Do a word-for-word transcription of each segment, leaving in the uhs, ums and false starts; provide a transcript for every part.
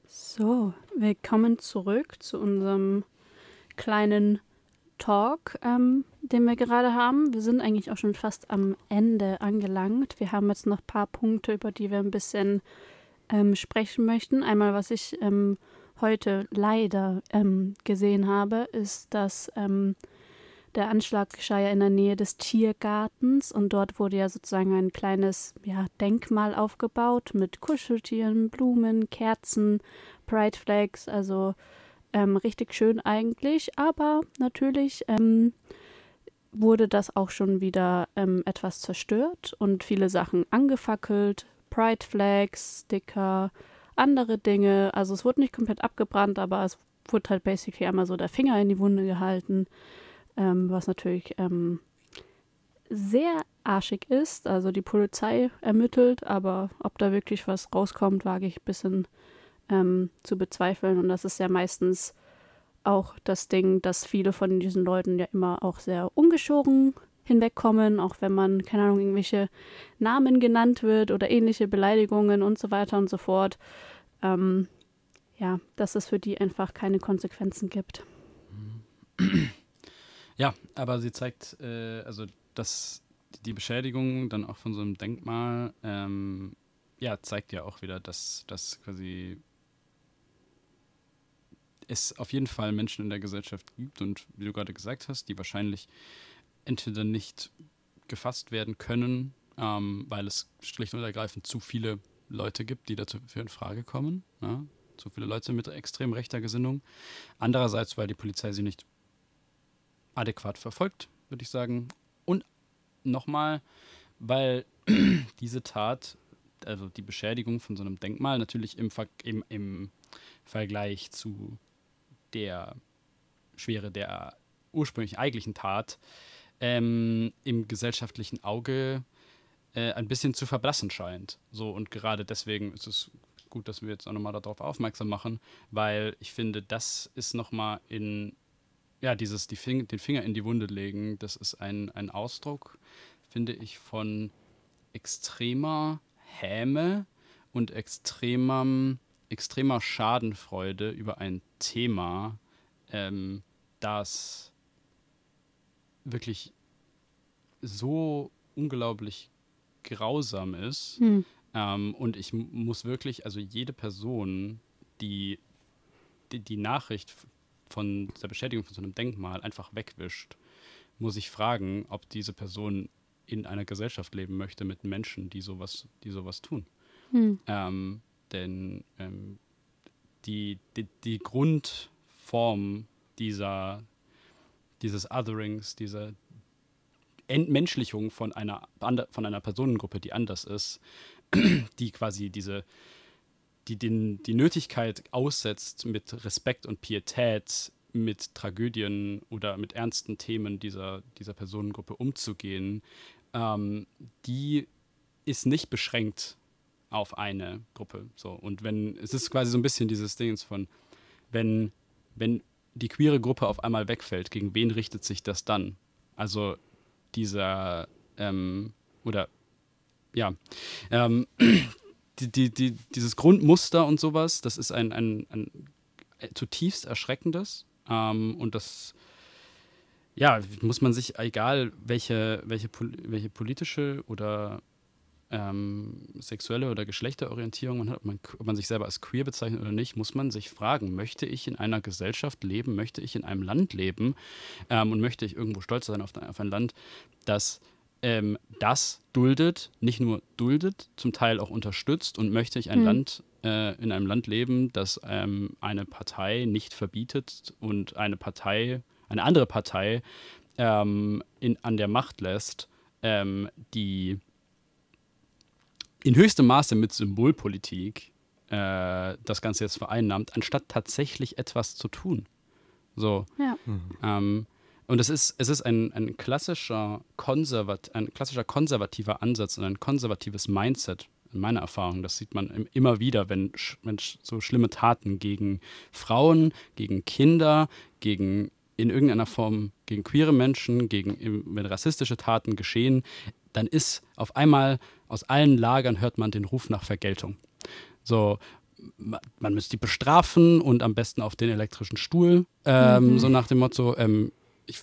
So, willkommen zurück zu unserem kleinen Talk, ähm, den wir gerade haben. Wir sind eigentlich auch schon fast am Ende angelangt. Wir haben jetzt noch ein paar Punkte, über die wir ein bisschen ähm, sprechen möchten. Einmal, was ich ähm, heute leider ähm, gesehen habe, ist, dass ähm, der Anschlag geschah ja in der Nähe des Tiergartens und dort wurde ja sozusagen ein kleines ja, Denkmal aufgebaut mit Kuscheltieren, Blumen, Kerzen, Pride Flags, also ähm, richtig schön eigentlich, aber natürlich ähm, wurde das auch schon wieder ähm, etwas zerstört und viele Sachen angefackelt, Pride Flags, Sticker, andere Dinge, also es wurde nicht komplett abgebrannt, aber es wurde halt basically einmal so der Finger in die Wunde gehalten. Ähm, was natürlich ähm, sehr arschig ist. Also die Polizei ermittelt, aber ob da wirklich was rauskommt, wage ich ein bisschen ähm, zu bezweifeln. Und das ist ja meistens auch das Ding, dass viele von diesen Leuten ja immer auch sehr ungeschoren hinwegkommen, auch wenn man, keine Ahnung, irgendwelche Namen genannt wird oder ähnliche Beleidigungen und so weiter und so fort. Ähm, ja, dass es für die einfach keine Konsequenzen gibt. Ja, aber sie zeigt, äh, also dass die Beschädigung dann auch von so einem Denkmal, ähm, ja, zeigt ja auch wieder, dass das quasi es auf jeden Fall Menschen in der Gesellschaft gibt und wie du gerade gesagt hast, die wahrscheinlich entweder nicht gefasst werden können, ähm, weil es schlicht und ergreifend zu viele Leute gibt, die dafür in Frage kommen. Ja? Zu viele Leute mit extrem rechter Gesinnung. Andererseits, weil die Polizei sie nicht adäquat verfolgt, würde ich sagen. Und nochmal, weil diese Tat, also die Beschädigung von so einem Denkmal, natürlich im, Ver im, im Vergleich zu der Schwere der ursprünglich eigentlichen Tat ähm, im gesellschaftlichen Auge äh, ein bisschen zu verblassen scheint. So, und gerade deswegen ist es gut, dass wir jetzt auch nochmal darauf aufmerksam machen, weil ich finde, das ist nochmal in, ja, dieses die Fing den Finger in die Wunde legen, das ist ein, ein Ausdruck, finde ich, von extremer Häme und extremem, extremer Schadenfreude über ein Thema, ähm, das wirklich so unglaublich grausam ist. Hm. Ähm, und ich m- muss wirklich, also jede Person, die die, die Nachricht von der Beschädigung von so einem Denkmal einfach wegwischt, muss ich fragen, ob diese Person in einer Gesellschaft leben möchte mit Menschen, die sowas, die sowas tun. Hm. Ähm, denn ähm, die, die, die Grundform dieser, dieses Otherings, dieser Entmenschlichung von einer, von einer Personengruppe, die anders ist, die quasi diese, die den, die Nötigkeit aussetzt, mit Respekt und Pietät mit Tragödien oder mit ernsten Themen dieser, dieser Personengruppe umzugehen, ähm, die ist nicht beschränkt auf eine Gruppe. So. Und wenn, es ist quasi so ein bisschen dieses Ding von, wenn, wenn die queere Gruppe auf einmal wegfällt, gegen wen richtet sich das dann? Also dieser, ähm, oder ja, ähm, die, die, die, dieses Grundmuster und sowas, das ist ein, ein, ein zutiefst erschreckendes. Ähm, und das, ja, muss man sich, egal welche, welche, welche politische oder ähm, sexuelle oder Geschlechterorientierung man hat, ob man, ob man sich selber als queer bezeichnet oder nicht, muss man sich fragen, möchte ich in einer Gesellschaft leben, möchte ich in einem Land leben ähm, und möchte ich irgendwo stolz sein auf, auf ein Land, das ähm, das duldet, nicht nur duldet, zum Teil auch unterstützt und möchte ich ein Hm. Land äh, in einem Land leben, das ähm, eine Partei nicht verbietet und eine Partei, eine andere Partei ähm, in, an der Macht lässt, ähm, die in höchstem Maße mit Symbolpolitik äh, das Ganze jetzt vereinnahmt, anstatt tatsächlich etwas zu tun. So. Ja. Mhm. Ähm, und es ist, es ist ein, ein, klassischer Konservat, ein klassischer konservativer Ansatz und ein konservatives Mindset, in meiner Erfahrung. Das sieht man im, immer wieder, wenn, wenn so schlimme Taten gegen Frauen, gegen Kinder, gegen in irgendeiner Form gegen queere Menschen, gegen, wenn rassistische Taten geschehen, dann ist auf einmal aus allen Lagern hört man den Ruf nach Vergeltung. So, ma- man müsste die bestrafen und am besten auf den elektrischen Stuhl. Ähm, Mhm. So nach dem Motto, ähm, ich,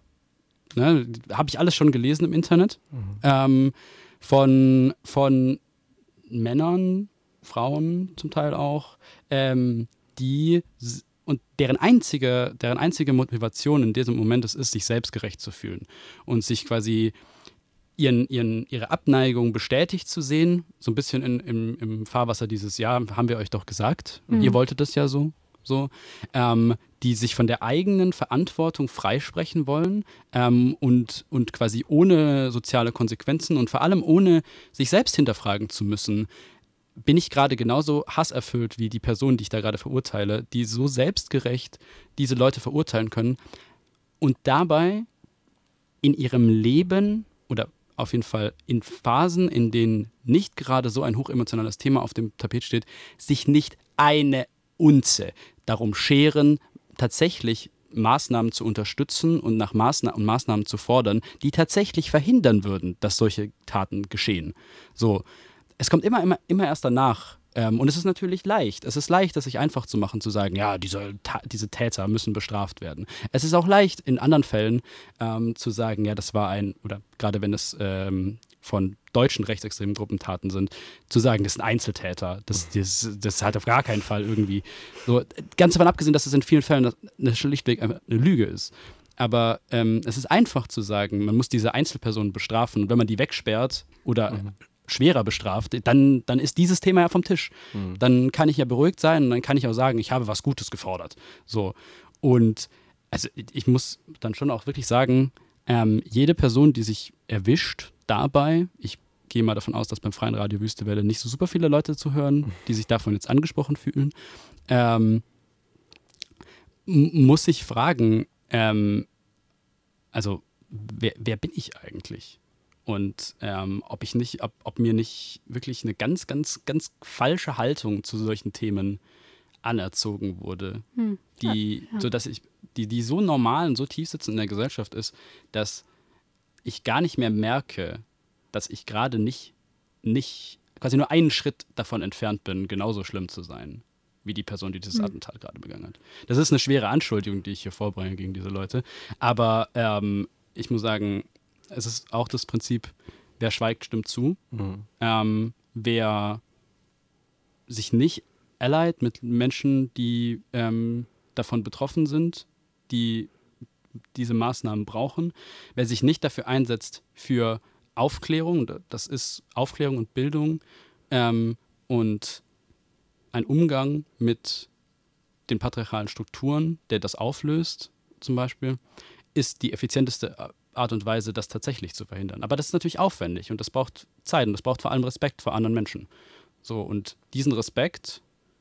ne, habe ich alles schon gelesen im Internet. Mhm. Ähm, von, von Männern, Frauen zum Teil auch, ähm, die s- und deren einzige, deren einzige Motivation in diesem Moment es ist, sich selbstgerecht zu fühlen und sich quasi ihren, ihren, ihre Abneigung bestätigt zu sehen, so ein bisschen in, im, im Fahrwasser dieses Jahr, haben wir euch doch gesagt, Mhm. ihr wolltet das ja so, so ähm, die sich von der eigenen Verantwortung freisprechen wollen ähm, und, und quasi ohne soziale Konsequenzen und vor allem ohne sich selbst hinterfragen zu müssen, bin ich gerade genauso hasserfüllt wie die Person, die ich da gerade verurteile, die so selbstgerecht diese Leute verurteilen können und dabei in ihrem Leben oder auf jeden Fall in Phasen, in denen nicht gerade so ein hochemotionales Thema auf dem Tapet steht, sich nicht eine Unze darum scheren, tatsächlich Maßnahmen zu unterstützen und nach Maßna- und Maßnahmen zu fordern, die tatsächlich verhindern würden, dass solche Taten geschehen. So, es kommt immer, immer, immer erst danach. Ähm, und es ist natürlich leicht. Es ist leicht, das sich einfach zu machen, zu sagen, ja, diese, Ta- diese Täter müssen bestraft werden. Es ist auch leicht, in anderen Fällen ähm, zu sagen, ja, das war ein, oder gerade wenn es ähm, von deutschen rechtsextremen Gruppentaten sind, zu sagen, das sind Einzeltäter. Das, das, das hat auf gar keinen Fall irgendwie. So, ganz davon abgesehen, dass es in vielen Fällen eine, schlichtweg eine Lüge ist. Aber ähm, es ist einfach zu sagen, man muss diese Einzelpersonen bestrafen. Und wenn man die wegsperrt oder Mhm. schwerer bestraft, dann, dann ist dieses Thema ja vom Tisch. Mhm. Dann kann ich ja beruhigt sein und dann kann ich auch sagen, ich habe was Gutes gefordert. So. Und also ich muss dann schon auch wirklich sagen, ähm, jede Person, die sich erwischt dabei, ich gehe mal davon aus, dass beim Freien Radio Wüstewelle nicht so super viele Leute zuhören, die sich davon jetzt angesprochen fühlen, ähm, m- muss ich fragen, ähm, also wer, wer bin ich eigentlich? Und ähm, ob ich nicht, ob, ob mir nicht wirklich eine ganz, ganz, ganz falsche Haltung zu solchen Themen anerzogen wurde, Hm. die, Ja. so dass ich, die, die so normal und so tief sitzend in der Gesellschaft ist, dass ich gar nicht mehr merke, dass ich gerade nicht, nicht, quasi nur einen Schritt davon entfernt bin, genauso schlimm zu sein, wie die Person, die dieses Hm. Attentat gerade begangen hat. Das ist eine schwere Anschuldigung, die ich hier vorbringe gegen diese Leute. Aber ähm, ich muss sagen, es ist auch das Prinzip, wer schweigt, stimmt zu. Mhm. Ähm, wer sich nicht allied mit Menschen, die ähm, davon betroffen sind, die diese Maßnahmen brauchen, wer sich nicht dafür einsetzt für Aufklärung, und das ist Aufklärung und Bildung ähm, und ein Umgang mit den patriarchalen Strukturen, der das auflöst, zum Beispiel, ist die effizienteste Art und Weise, das tatsächlich zu verhindern. Aber das ist natürlich aufwendig und das braucht Zeit und das braucht vor allem Respekt vor anderen Menschen. So, und diesen Respekt,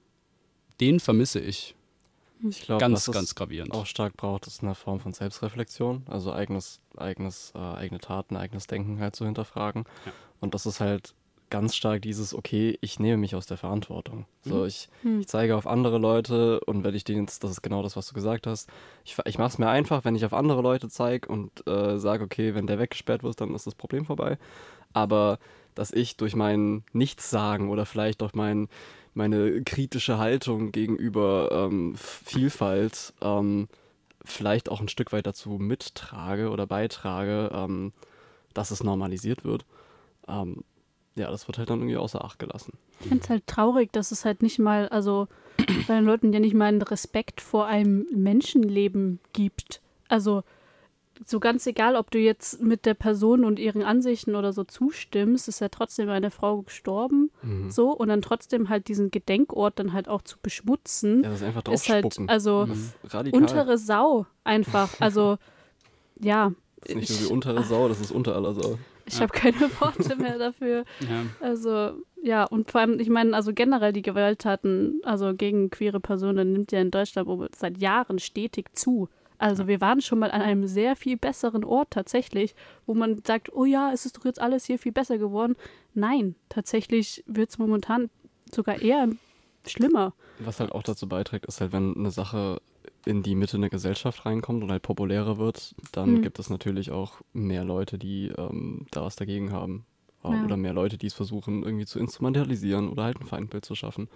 den vermisse ich Ich glaube, ganz, was ganz es gravierend. auch stark braucht, ist eine Form von Selbstreflexion, also eigenes, eigenes, äh, eigene Taten, eigenes Denken halt zu hinterfragen. Ja. Und das ist halt ganz stark dieses, okay, ich nehme mich aus der Verantwortung. So, Mhm. ich, Hm. ich zeige auf andere Leute und wenn ich denen jetzt, das ist genau das, was du gesagt hast, ich, fa- ich mache es mir einfach, wenn ich auf andere Leute zeige und äh, sage, okay, wenn der weggesperrt wird, dann ist das Problem vorbei. Aber dass ich durch mein Nichtsagen oder vielleicht durch mein, meine kritische Haltung gegenüber ähm, Vielfalt ähm, vielleicht auch ein Stück weit dazu mittrage oder beitrage, ähm, dass es normalisiert wird. Ähm, ja, das wird halt dann irgendwie außer Acht gelassen. Ich finde es halt traurig, dass es halt nicht mal, also bei den Leuten ja nicht mal einen Respekt vor einem Menschenleben gibt. Also so ganz egal, ob du jetzt mit der Person und ihren Ansichten oder so zustimmst, ist ja trotzdem eine Frau gestorben, Mhm. so, und dann trotzdem halt diesen Gedenkort dann halt auch zu beschmutzen, Ja, das ist einfach ist halt, draufspucken. also Das ist radikal. untere Sau einfach. Also, ja, Das ist nicht nur ich, die untere Sau, das ist unter aller Sau. ich Ja. habe keine Worte mehr dafür. Ja. Also, ja, und vor allem, ich meine, also generell die Gewalttaten, also gegen queere Personen, nimmt ja in Deutschland seit Jahren stetig zu. Also wir waren schon mal an einem sehr viel besseren Ort tatsächlich, wo man sagt, oh ja, es ist doch jetzt alles hier viel besser geworden. Nein, tatsächlich wird es momentan sogar eher schlimmer. Was halt auch dazu beiträgt, ist halt, wenn eine Sache in die Mitte der Gesellschaft reinkommt und halt populärer wird, dann Mhm. gibt es natürlich auch mehr Leute, die ähm, da was dagegen haben. Ähm, Ja. Oder mehr Leute, die es versuchen, irgendwie zu instrumentalisieren oder halt ein Feindbild zu schaffen.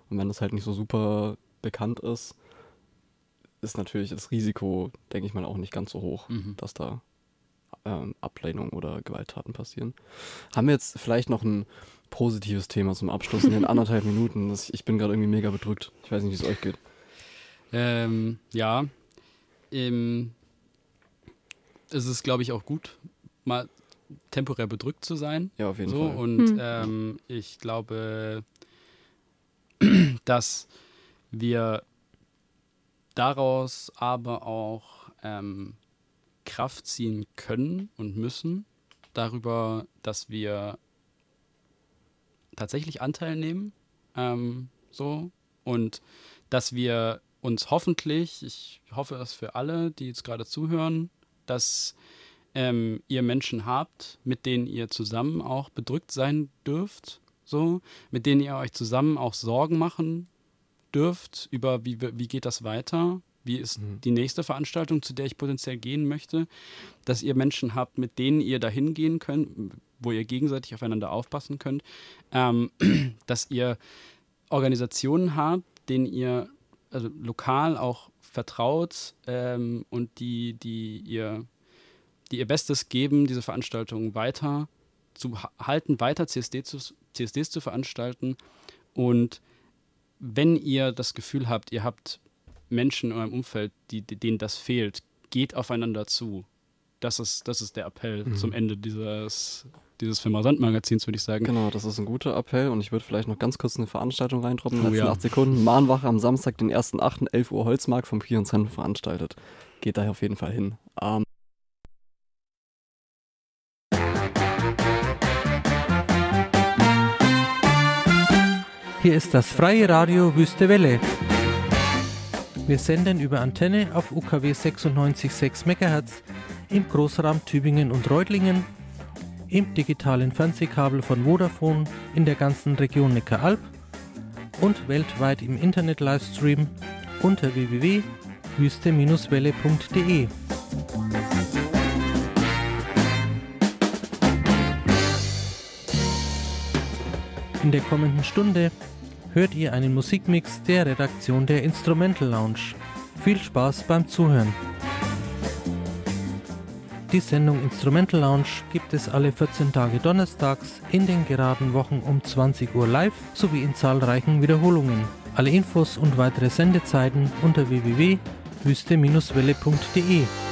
Und wenn das halt nicht so super bekannt ist, ist natürlich das Risiko, denke ich mal, auch nicht ganz so hoch, Mhm. dass da ähm, Ablehnung oder Gewalttaten passieren. Haben wir jetzt vielleicht noch ein positives Thema zum Abschluss in den anderthalb Minuten? Das, ich bin gerade irgendwie mega bedrückt. Ich weiß nicht, wie es euch geht. Ähm, ja, ähm, es ist, glaube ich, auch gut, mal temporär bedrückt zu sein. Ja, auf jeden so, Fall. Und Hm. ähm, ich glaube, dass wir daraus aber auch ähm, Kraft ziehen können und müssen darüber, dass wir tatsächlich Anteil nehmen, ähm, so, und dass wir uns hoffentlich, ich hoffe das für alle, die jetzt gerade zuhören, dass ähm, ihr Menschen habt, mit denen ihr zusammen auch bedrückt sein dürft, so, mit denen ihr euch zusammen auch Sorgen machen dürft über, wie, wie geht das weiter, wie ist Mhm. die nächste Veranstaltung, zu der ich potenziell gehen möchte, dass ihr Menschen habt, mit denen ihr dahin gehen könnt, wo ihr gegenseitig aufeinander aufpassen könnt, ähm, dass ihr Organisationen habt, denen ihr also lokal auch vertraut ähm, und die, die ihr die ihr Bestes geben, diese Veranstaltungen weiter zu ha- halten, weiter C S D zu, C S Ds zu veranstalten. Und wenn ihr das Gefühl habt, ihr habt Menschen in eurem Umfeld, die, die, denen das fehlt, geht aufeinander zu. Das ist, das ist der Appell Mhm. zum Ende dieses, dieses Firma-Sand-Magazins, würde ich sagen. Genau, das ist ein guter Appell und ich würde vielleicht noch ganz kurz eine Veranstaltung reindroppen. In den Oh letzten ja. acht Sekunden. Mahnwache am Samstag, den ersten achten elf Uhr Holzmarkt vom Kier und Senf veranstaltet. Geht daher auf jeden Fall hin. Ähm, Hier ist das freie Radio Wüste Welle. Wir senden über Antenne auf U K W sechsundneunzig Komma sechs Megahertz im Großraum Tübingen und Reutlingen, im digitalen Fernsehkabel von Vodafone in der ganzen Region Neckaralb und weltweit im Internet-Livestream unter w w w punkt wüste welle punkt d e. In der kommenden Stunde hört ihr einen Musikmix der Redaktion der Instrumental Lounge. Viel Spaß beim Zuhören. Die Sendung Instrumental Lounge gibt es alle vierzehn Tage donnerstags in den geraden Wochen um zwanzig Uhr live sowie in zahlreichen Wiederholungen. Alle Infos und weitere Sendezeiten unter w w w punkt wüste welle punkt d e.